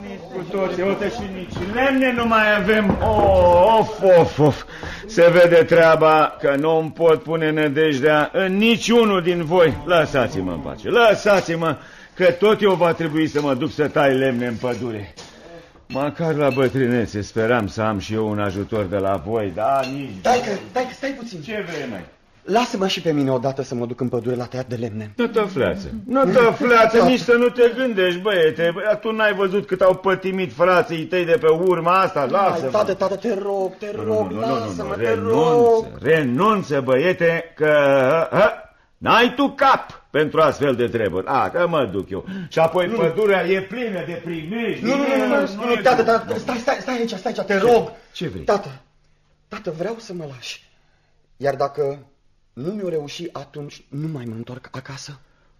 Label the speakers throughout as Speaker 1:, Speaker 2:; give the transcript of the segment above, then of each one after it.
Speaker 1: Nici cu toții, uite și nici lemne nu mai avem. Of. Se vede treaba că nu îmi pot pune nădejdea în niciunul din voi. Lăsați-mă în pace, lăsați-mă, că tot eu va trebui să mă duc să tai lemne în pădure. Măcar la bătrânețe speram să am și eu un ajutor de la voi, dar nici...
Speaker 2: Dai că stai puțin.
Speaker 1: Ce vrei, mai?
Speaker 2: Lasă-mă și pe mine odată să mă duc în pădure la tăiat de lemne.
Speaker 1: Nu tăfleață, nici să nu te gândești, băiete. Tu n-ai văzut cât au pătimit frații tăi de pe urma asta? Lasă-mă.
Speaker 2: Tată, te rog, lasă-mă, te rog.
Speaker 1: Renunță, băiete, că n-ai tu cap pentru astfel de treburi. Că mă duc eu. Și apoi pădurea e plină de primejdi.
Speaker 2: Nu, tată, stai aici, te rog.
Speaker 1: Ce vrei?
Speaker 2: Tată, vreau să mă lași. Iar dacă nu mi-o reuși, atunci nu mai mă întorc acasă.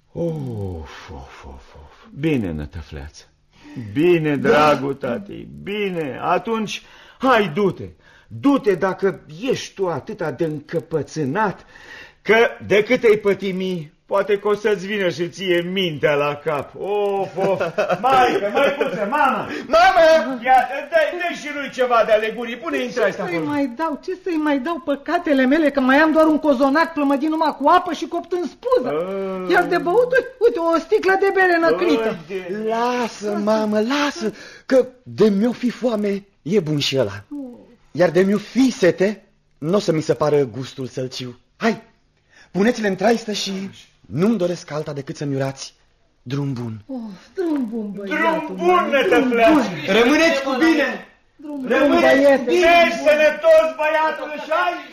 Speaker 1: Bine, nătăfleață. Bine, dragul tati, bine. Atunci, hai, du-te dacă ești tu atâta de încăpățânat, că de cât ai pătimi, poate că o să-ți vină și ție mintea la cap. Măicuță, mama! Ia, dă și lui ceva de alegurii, pune intrai asta acolo.
Speaker 3: Ce să-i mai dau, păcatele mele, că mai am doar un cozonac plămădit numai cu apă și copt în spuză. Iar de băut, uite, o sticlă de bere năcrită.
Speaker 2: Lasă, mamă, lasă, că de mi-o fi foame, e bun și ăla. Iar de mi-o fi sete, n-o să mi se pară gustul sălciu. Hai, puneți-le în traistă și nu-mi doresc alta decât să-mi urați drum bun.
Speaker 3: Drum bun, băiatul.
Speaker 1: Drum bun, nătăfleață.
Speaker 2: Rămâneți cu bine.
Speaker 3: Rămâneți cu bine.
Speaker 1: Ești sănătos, băiatul, și ai